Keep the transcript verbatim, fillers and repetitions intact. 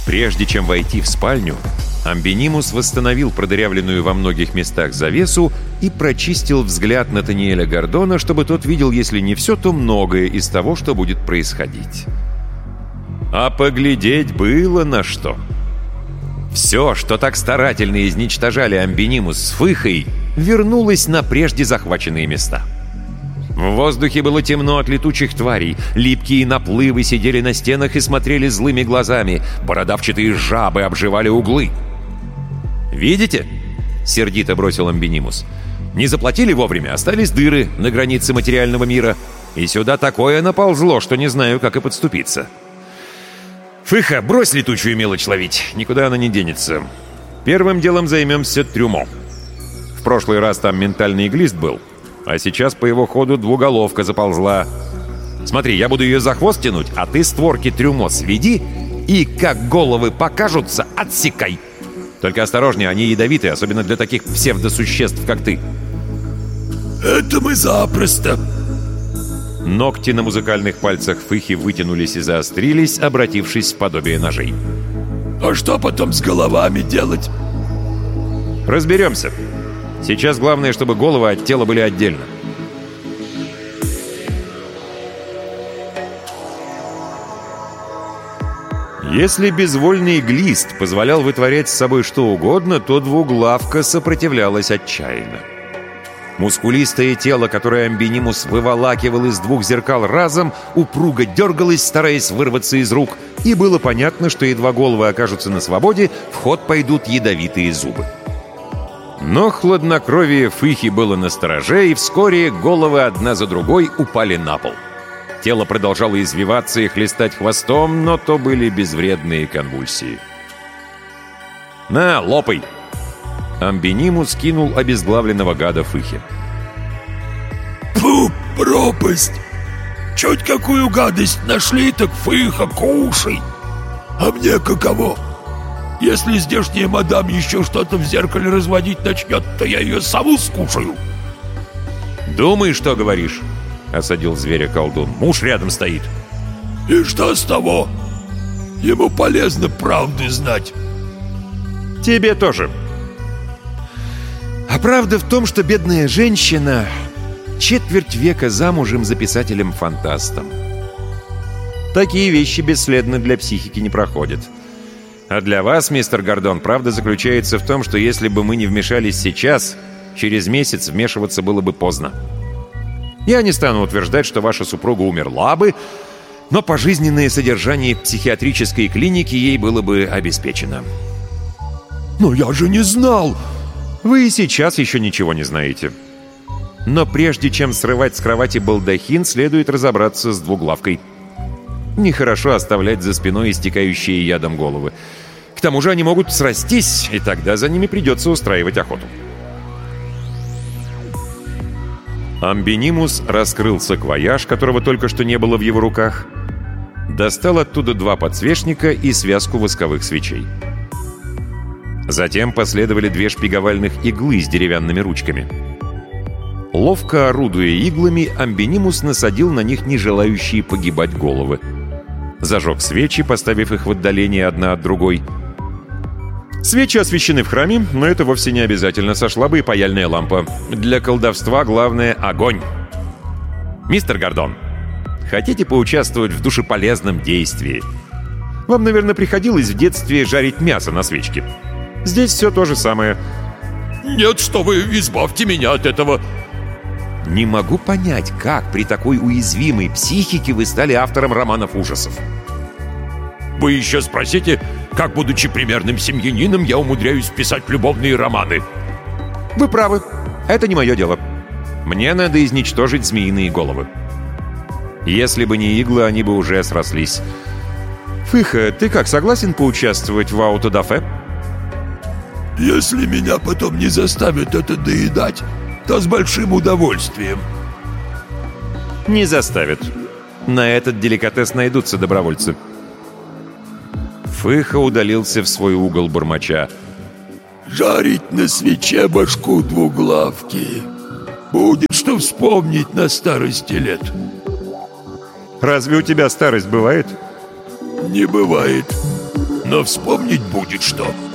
Прежде чем войти в спальню, Амбинимус восстановил продырявленную во многих местах завесу и прочистил взгляд Натаниэля Гордона, чтобы тот видел, если не все, то многое из того, что будет происходить. А поглядеть было на что. Все, что так старательно изничтожали Амбинимус с Фыхой, вернулось на прежде захваченные места. В воздухе было темно от летучих тварей, липкие наплывы сидели на стенах и смотрели злыми глазами, бородавчатые жабы обживали углы. «Видите?» — сердито бросил Амбинимус. «Не заплатили вовремя, остались дыры на границе материального мира, и сюда такое наползло, что не знаю, как и подступиться. Фыха, брось летучую мелочь ловить, никуда она не денется. Первым делом займемся трюмо. В прошлый раз там ментальный глист был, а сейчас по его ходу двуголовка заползла. Смотри, я буду ее за хвост тянуть, а ты створки трюмо сведи и, как головы покажутся, отсекай. Только осторожнее, они ядовитые, особенно для таких псевдосуществ, как ты». «Это мы запросто». Ногти на музыкальных пальцах Фыхи вытянулись и заострились, обратившись в подобие ножей. «А что потом с головами делать?» «Разберемся. Сейчас главное, чтобы головы от тела были отдельно». Если безвольный глист позволял вытворять с собой что угодно, то двуглавка сопротивлялась отчаянно. Мускулистое тело, которое Амбинимус выволакивал из двух зеркал разом, упруго дергалось, стараясь вырваться из рук, и было понятно, что едва головы окажутся на свободе, в ход пойдут ядовитые зубы. Но хладнокровие Фыхи было настороже, и вскоре головы одна за другой упали на пол. Тело продолжало извиваться и хлестать хвостом, но то были безвредные конвульсии. «На, лопай!» Амбинимус кинул обезглавленного гада Фыхе. «Фу, пропасть! Чуть какую гадость нашли, так Фыха, кушай! А мне каково? Если здешняя мадам еще что-то в зеркале разводить начнет, то я ее саму скушаю!» «Думай, что говоришь!» — осадил зверя колдун. «Муж рядом стоит». «И что с того? Ему полезно правды знать». «Тебе тоже». А правда в том, что бедная женщина четверть века замужем за писателем-фантастом. Такие вещи бесследно для психики не проходят. А для вас, мистер Гордон, правда заключается в том, что если бы мы не вмешались сейчас, через месяц вмешиваться было бы поздно. Я не стану утверждать, что ваша супруга умерла бы, но пожизненное содержание психиатрической клиники ей было бы обеспечено. «Но я же не знал!» Вы и сейчас еще ничего не знаете. Но прежде чем срывать с кровати балдахин, следует разобраться с двуглавкой. Нехорошо оставлять за спиной истекающие ядом головы. К тому же они могут срастись, и тогда за ними придется устраивать охоту. Амбинимус раскрыл саквояж, которого только что не было в его руках, достал оттуда два подсвечника и связку восковых свечей. Затем последовали две шпиговальных иглы с деревянными ручками. Ловко орудуя иглами, Амбинимус насадил на них не желающие погибать головы. Зажег свечи, поставив их в отдалении одна от другой. Свечи освещены в храме, но это вовсе не обязательно, сошла бы и паяльная лампа. Для колдовства главное — огонь. Мистер Гордон, хотите поучаствовать в душеполезном действии? Вам, наверное, приходилось в детстве жарить мясо на свечке. Здесь все то же самое. «Нет, что вы, избавьте меня от этого!» Не могу понять, как при такой уязвимой психике вы стали автором романов ужасов. Вы еще спросите, как, будучи примерным семьянином, я умудряюсь писать любовные романы. Вы правы, это не мое дело. Мне надо изничтожить змеиные головы. Если бы не иглы, они бы уже срослись. Фыха, ты как, согласен поучаствовать в аутодафе? Если меня потом не заставят это доедать, то с большим удовольствием. Не заставят. На этот деликатес найдутся добровольцы. Фыха удалился в свой угол бормоча. «Жарить на свече башку двуглавки. Будет что вспомнить на старости лет». Разве у тебя старость бывает? Не бывает. но вспомнить будет что.